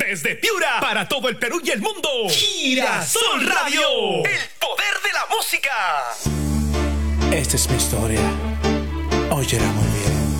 Desde Piura, para todo el Perú y el mundo. Girasol Radio, el poder de la música. Esta es mi historia. Óyela muy bien.